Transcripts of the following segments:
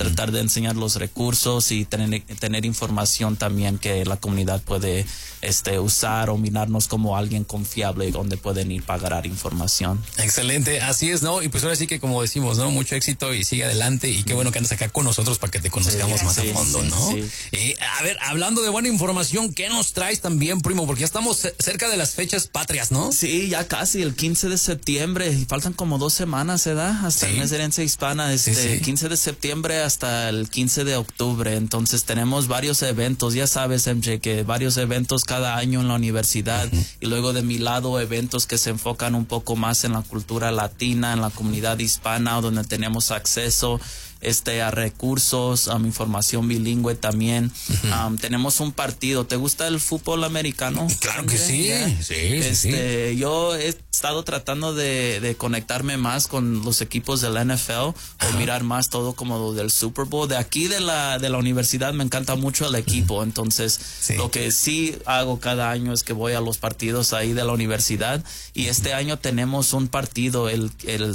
tratar de enseñar los recursos y tener información también que la comunidad puede usar o mirarnos como alguien confiable donde pueden ir para agarrar información. Excelente, así es, ¿no? Y pues ahora sí que como decimos, ¿no? Mucho éxito y sigue adelante y qué bueno que andas acá con nosotros para que te conozcamos más a fondo, ¿no? Sí. A ver, hablando de buena información, ¿qué nos traes también, primo? Porque ya estamos cerca de las fechas patrias, ¿no? Sí, ya casi, el 15 de septiembre, y faltan como 2 semanas, ¿verdad? Hasta el mes de herencia hispana, 15 de septiembre hasta el 15 de octubre, entonces tenemos varios eventos, ya sabes, MJ, que varios eventos cada año en la universidad, y luego de mi lado eventos que se enfocan un poco más en la cultura latina, en la comunidad hispana, donde tenemos acceso a recursos, información bilingüe también. Tenemos un partido. ¿Te gusta el fútbol americano? Claro que sí. Sí. Yo he estado tratando de conectarme más con los equipos del NFL o mirar más todo como del Super Bowl. De aquí de la universidad me encanta mucho el equipo. Entonces, lo que sí hago cada año es que voy a los partidos ahí de la universidad, y este año tenemos un partido el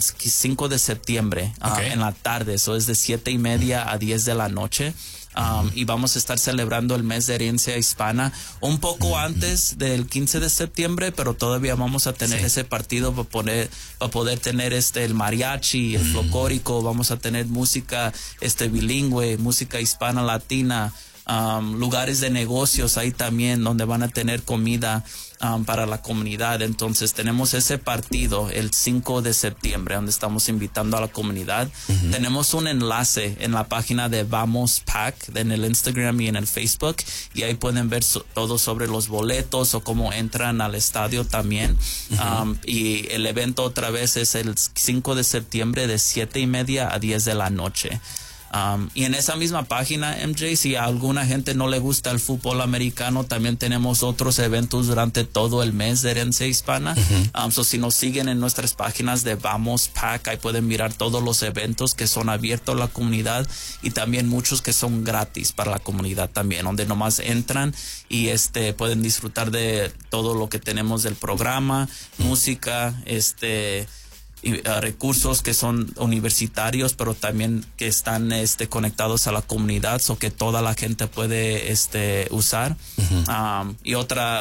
5 de septiembre en la tarde. Eso es de 7:30 a 10 de la noche. Y vamos a estar celebrando el mes de herencia hispana un poco antes del 15 de septiembre, pero todavía vamos a tener ese partido para poder tener el mariachi, el folclórico, vamos a tener música bilingüe, música hispana latina, lugares de negocios ahí también donde van a tener comida para la comunidad. Entonces tenemos ese partido el 5 de septiembre donde estamos invitando a la comunidad. Tenemos un enlace en la página de Vamos Pack en el Instagram y en el Facebook, y ahí pueden ver todo sobre los boletos o cómo entran al estadio también. Y el evento otra vez es el 5 de septiembre de 7:30 a 10 de la noche. Y en esa misma página, MJ, si a alguna gente no le gusta el fútbol americano, también tenemos otros eventos durante todo el mes de herencia hispana. So si nos siguen en nuestras páginas de Vamos Pack, ahí pueden mirar todos los eventos que son abiertos a la comunidad, y también muchos que son gratis para la comunidad también, donde nomás entran y pueden disfrutar de todo lo que tenemos del programa, música, recursos que son universitarios, pero también que están conectados a la comunidad, so que toda la gente puede usar. Y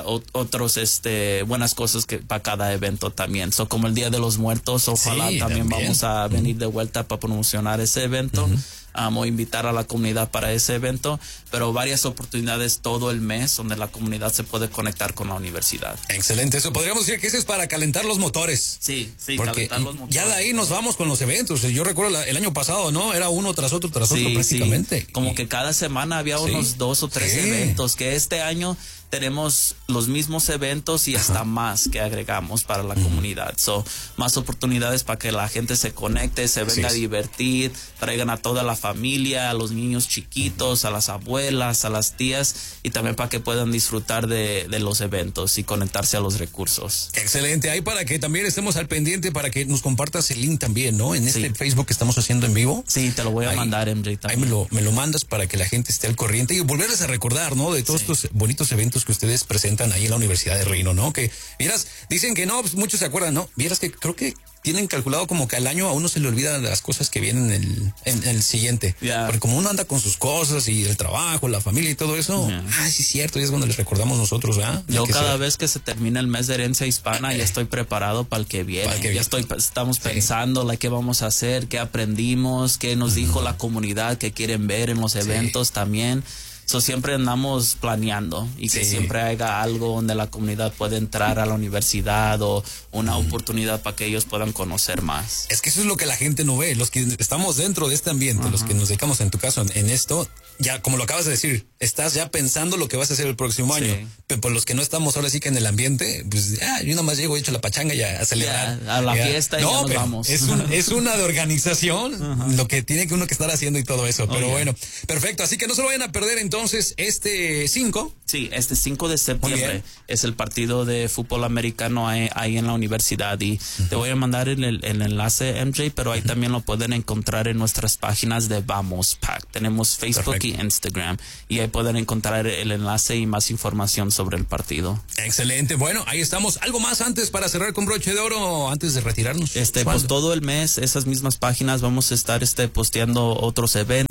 otros buenas cosas que para cada evento también, so como el Día de los Muertos, ojalá también vamos a venir de vuelta para promocionar ese evento. O invitar a la comunidad para ese evento, pero varias oportunidades todo el mes donde la comunidad se puede conectar con la universidad. Excelente, eso podríamos decir que ese es para calentar los motores. Sí, porque calentar los motores. Ya de ahí nos vamos con los eventos. Yo recuerdo el año pasado, ¿no? Era uno tras otro prácticamente. Como que cada semana había unos 2 o 3 eventos, que este año tenemos los mismos eventos y hasta más que agregamos para la comunidad. So, más oportunidades para que la gente se conecte, se venga a divertir, traigan a toda la familia, a los niños chiquitos, a las abuelas, a las tías, y también para que puedan disfrutar de los eventos y conectarse a los recursos. Excelente. Ahí para que también estemos al pendiente, para que nos compartas el link también, ¿no? En este Facebook que estamos haciendo en vivo. Sí, te lo voy a mandar, MJ, también. Ahí me lo mandas para que la gente esté al corriente y volverles a recordar, ¿no? De todos estos bonitos eventos que ustedes presentan ahí en la Universidad de Reno, ¿no? Que, vieras, dicen que no, pues muchos se acuerdan, ¿no? Vieras que creo que tienen calculado como que al año a uno se le olvidan las cosas que vienen en el siguiente. Porque como uno anda con sus cosas y el trabajo, la familia y todo eso, sí es cierto, y es cuando les recordamos nosotros, ¿verdad? Yo cada vez que se termina el mes de herencia hispana ya estoy preparado para el que viene. Estamos pensando qué vamos a hacer, qué aprendimos, qué nos dijo la comunidad que quieren ver en los eventos también. So, siempre andamos planeando y que siempre haya algo donde la comunidad pueda entrar a la universidad o una oportunidad para que ellos puedan conocer más. Es que eso es lo que la gente no ve. Los que estamos dentro de este ambiente, los que nos dedicamos en tu caso en esto, ya como lo acabas de decir, estás ya pensando lo que vas a hacer el próximo año. Pero por los que no estamos ahora sí que en el ambiente, pues yo nada más llego, he hecho la pachanga y a celebrar. A la fiesta y ya nos vamos. Es una de organización, lo que tiene que uno que estar haciendo y todo eso. Pero bueno, perfecto. Así que no se lo vayan a perder entonces este 5. Sí, este 5 de septiembre es el partido de fútbol americano ahí en la universidad, y te voy a mandar el enlace, MJ, pero ahí también lo pueden encontrar en nuestras páginas de Vamos Pack. Tenemos Facebook y Instagram, y ahí pueden encontrar el enlace y más información sobre el partido. Excelente. Bueno, ahí estamos. ¿Algo más antes para cerrar con broche de oro antes de retirarnos? Pues todo el mes, esas mismas páginas vamos a estar posteando otros eventos,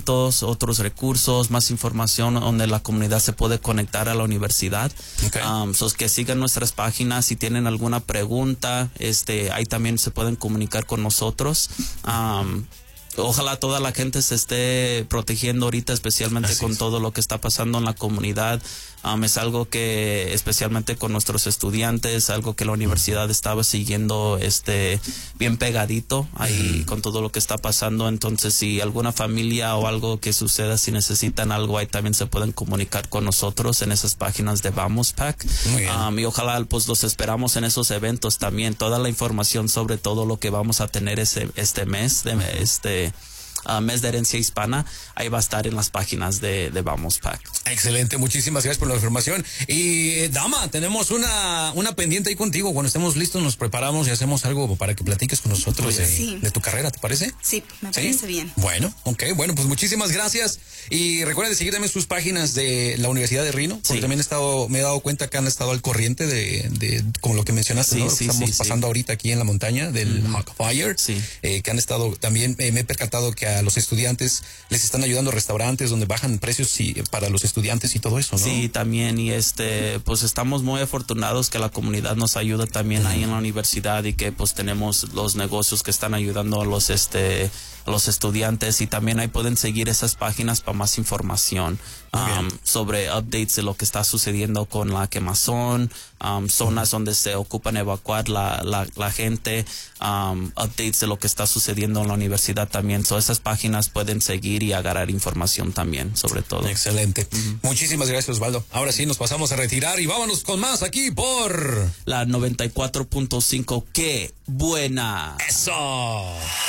eventos, otros recursos, más información donde la comunidad se puede conectar a la universidad. Okay. So que sigan nuestras páginas. Si tienen alguna pregunta, ahí también se pueden comunicar con nosotros. Ojalá toda la gente se esté protegiendo ahorita, especialmente con todo lo que está pasando en la comunidad. Es algo que, especialmente con nuestros estudiantes, algo que la universidad estaba siguiendo bien pegadito ahí con todo lo que está pasando. Entonces, si alguna familia o algo que suceda, si necesitan algo, ahí también se pueden comunicar con nosotros en esas páginas de Vamos Pack. Y ojalá pues los esperamos en esos eventos también. Toda la información sobre todo lo que vamos a tener este mes, mes de herencia hispana, ahí va a estar en las páginas de Vamos Pack. Excelente, muchísimas gracias por la información. Y Dama, tenemos una pendiente ahí contigo. Cuando estemos listos nos preparamos y hacemos algo para que platiques con nosotros de tu carrera, ¿te parece? Sí, me parece bien. Bueno, bueno, pues muchísimas gracias. Y recuerden seguir también sus páginas de la Universidad de Reno, porque también me he dado cuenta que han estado al corriente de como lo que mencionaste, ¿no? Estamos pasando ahorita aquí en la montaña del Hawk Fire, que han estado también, me he percatado que a los estudiantes les están ayudando restaurantes donde bajan precios para los estudiantes y todo eso, ¿no? Sí, también, y pues estamos muy afortunados que la comunidad nos ayuda también ahí en la universidad, y que pues tenemos los negocios que están ayudando a los estudiantes, y también ahí pueden seguir esas páginas para más información sobre updates de lo que está sucediendo con la quemazón, zonas donde se ocupan evacuar la gente, updates de lo que está sucediendo en la universidad también. So, esas páginas pueden seguir y agarrar información también, sobre todo. Excelente. Muchísimas gracias, Osvaldo. Ahora sí, nos pasamos a retirar y vámonos con más aquí por la 94.5. ¡Qué buena! ¡Eso!